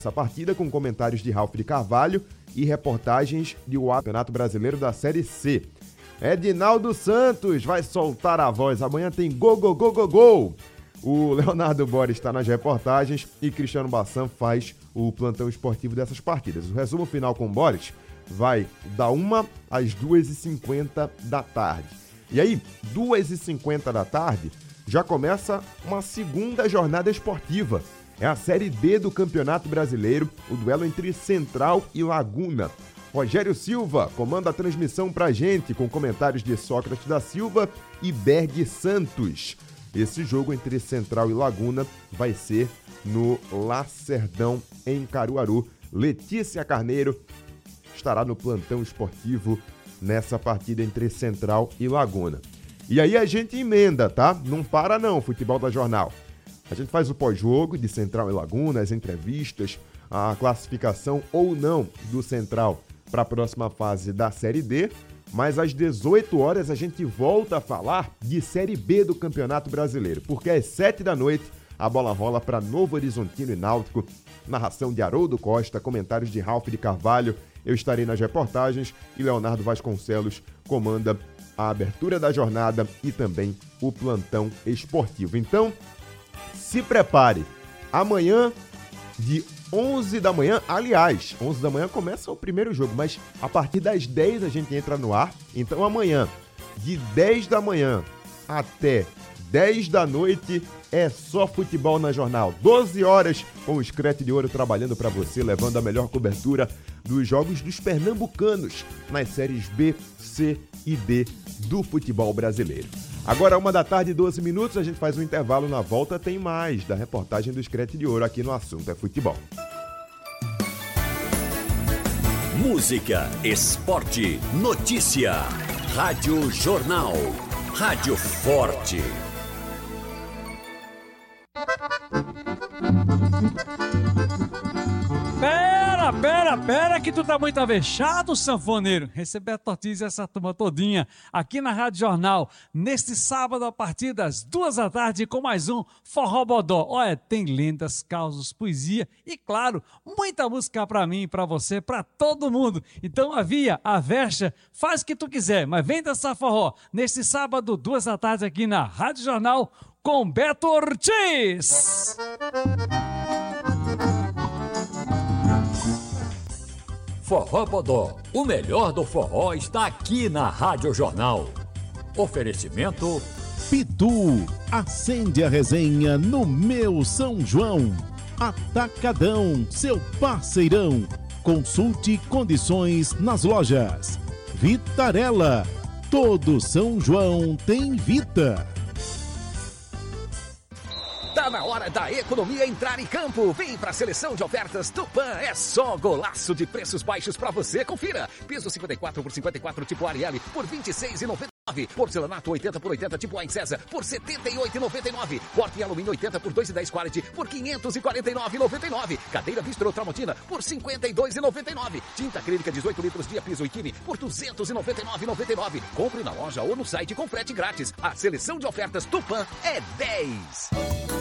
essa partida com comentários de Ralf de Carvalho e reportagens do Campeonato Brasileiro da Série C. Edinaldo Santos vai soltar a voz. Amanhã tem gol, gol, gol, gol, gol. O Leonardo Boris está nas reportagens e Cristiano Bassan faz o plantão esportivo dessas partidas. O resumo final com o Boris vai da 1 às 2h50 da tarde. E aí, 2h50 da tarde, já começa uma segunda jornada esportiva. É a Série D do Campeonato Brasileiro, o duelo entre Central e Laguna. Rogério Silva comanda a transmissão pra gente, com comentários de Sócrates da Silva e Berg Santos. Esse jogo entre Central e Laguna vai ser no Lacerdão, em Caruaru. Letícia Carneiro estará no plantão esportivo nessa partida entre Central e Laguna. E aí a gente emenda, tá? Não para não, futebol da Jornal. A gente faz o pós-jogo de Central e Laguna, as entrevistas, a classificação ou não do Central para a próxima fase da Série D, mas às 18 horas a gente volta a falar de Série B do Campeonato Brasileiro, porque às 7 da noite a bola rola para Novo Horizontino e Náutico, narração de Haroldo Costa, comentários de Ralf de Carvalho, eu estarei nas reportagens e Leonardo Vasconcelos comanda a abertura da jornada e também o plantão esportivo. Então, se prepare, amanhã de 11 da manhã, aliás, 11 da manhã começa o primeiro jogo, mas a partir das 10 a gente entra no ar, então amanhã, de 10 da manhã até 10 da noite, é só futebol na Jornal. 12 horas com o Screte de Ouro trabalhando para você, levando a melhor cobertura dos jogos dos pernambucanos nas séries B, C e D do futebol brasileiro. Agora, 13h12, a gente faz um intervalo. Na volta tem mais da reportagem do Screte de Ouro aqui no Assunto é Futebol. Música, esporte, notícia. Rádio Jornal. Rádio Forte. Pera, que tu tá muito avexado, sanfoneiro. Receber a tortilha essa turma todinha aqui na Rádio Jornal, neste sábado a partir das 2 da tarde com mais um Forró Bodó. Olha, tem lendas, causos, poesia e, claro, muita música pra mim, pra você, pra todo mundo. Então avia, avexa, faz o que tu quiser, mas vem dançar forró neste sábado, 2 da tarde aqui na Rádio Jornal com Beto Ortiz. Forró Bodó, o melhor do forró está aqui na Rádio Jornal. Oferecimento Pitu, acende a resenha no meu São João. Atacadão, seu parceirão. Consulte condições nas lojas. Vitarella, todo São João tem Vita. Tá na hora da economia entrar em campo. Vem pra seleção de ofertas Tupã. É só golaço de preços baixos pra você. Confira. Piso 54 por 54 tipo Ariel por R$ 26,99. Porcelanato 80 por 80 tipo A em César por R$ 78,99. Porta em alumínio 80 por 2,10 quality por R$ 549,99. Cadeira Bistro Tramontina por R$ 52,99. Tinta acrílica 18 litros Dia Piso e Kine por R$ 299,99. Compre na loja ou no site com frete grátis. A seleção de ofertas Tupã é 10.